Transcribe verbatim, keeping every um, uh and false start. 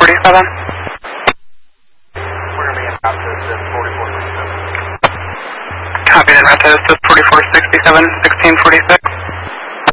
forty-seven. We're going to be in route to forty-four sixty-seven. Copy that, route to forty-four sixty-seven, sixteen forty-six.